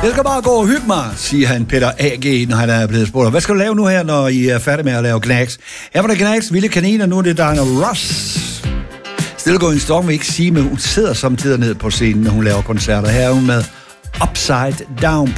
Jeg skal bare gå og hygge mig, siger han Peter A.G., når han er blevet spurgt. Hvad skal du lave nu her, når I er færdige med at lave Knacks? Her var der Knacks, Vilde Kaniner, nu er det Diana Ross. Stillegående Storm vil ikke sige, men hun sidder samtidig ned på scenen, når hun laver koncerter. Her er hun med Upside Down